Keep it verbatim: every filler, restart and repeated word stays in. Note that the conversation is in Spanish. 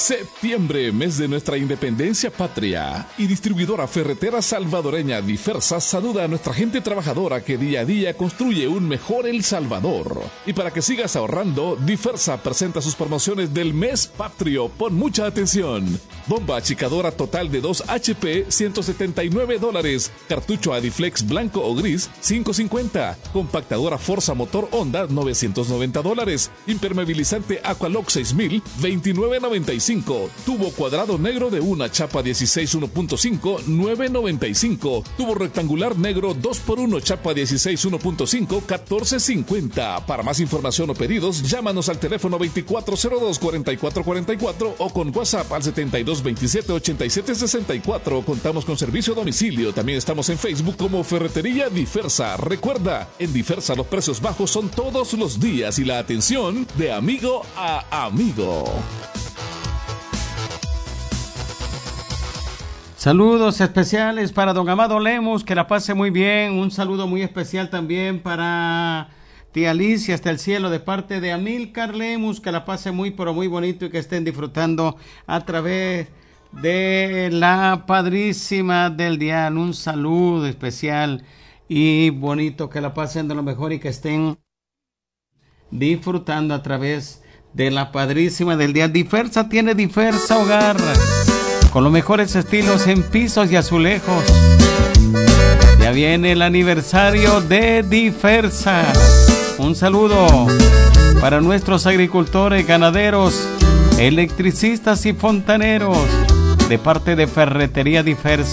Septiembre, mes de nuestra independencia patria, y distribuidora ferretera salvadoreña Diversa saluda a nuestra gente trabajadora que día a día construye un mejor El Salvador. Y para que sigas ahorrando, Diversa presenta sus promociones del mes patrio. Pon mucha atención. Bomba achicadora total de dos H P, ciento setenta y nueve dólares. Cartucho Adiflex blanco o gris, cinco cincuenta. Compactadora Forza Motor Honda, novecientos noventa dólares. Impermeabilizante Aqualock seis mil, veintinueve noventa y cinco. Tubo cuadrado negro de una chapa dieciséis uno punto cinco, nueve noventa y cinco. Tubo rectangular negro dos por uno chapa dieciséis uno punto cinco, catorce cincuenta. Para más información o pedidos, llámanos al teléfono veinticuatro cero dos, cuarenta y cuatro cuarenta y cuatro o con WhatsApp al setenta y dos veintisiete, ochenta y siete sesenta y cuatro. Contamos con servicio a domicilio. También estamos en Facebook como Ferretería Diversa. Recuerda, en Diversa los precios bajos son todos los días y la atención de amigo a amigo. Saludos especiales para don Amado Lemus, que la pase muy bien. Un saludo muy especial también para tía Alicia hasta el cielo de parte de Amílcar Lemus, que la pase muy pero muy bonito y que estén disfrutando a través de la Padrísima del Dial. Un saludo especial y bonito, que la pasen de lo mejor y que estén disfrutando a través de la Padrísima del Dial. Diversa tiene Diversa Hogar, con los mejores estilos en pisos y azulejos. Ya viene el aniversario de Diversa. Un saludo para nuestros agricultores, ganaderos, electricistas y fontaneros, de parte de Ferretería Diversa.